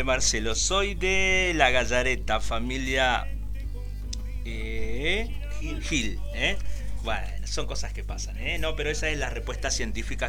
Marcelo, soy de La Gallareta, familia Gil. Gil, ¿eh? Bueno, son cosas que pasan, ¿eh? No, pero esa es la respuesta científica